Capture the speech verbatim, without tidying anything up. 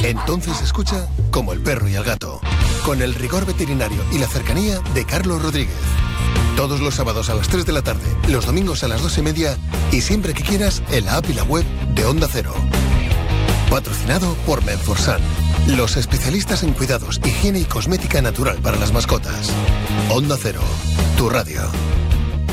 Entonces escucha Como el perro y el gato, con el rigor veterinario y la cercanía de Carlos Rodríguez. Todos los sábados a las tres de la tarde, los domingos a las dos y media y siempre que quieras en la app y la web de Onda Cero. Patrocinado por Menforsan, los especialistas en cuidados, higiene y cosmética natural para las mascotas. Onda Cero, tu radio.